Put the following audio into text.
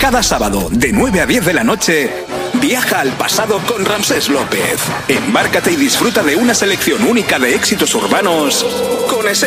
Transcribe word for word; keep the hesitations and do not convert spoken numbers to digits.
Cada sábado, de nueve a diez de la noche, viaja al pasado con Ramsés López. Embárcate y disfruta de una selección única de éxitos urbanos con ese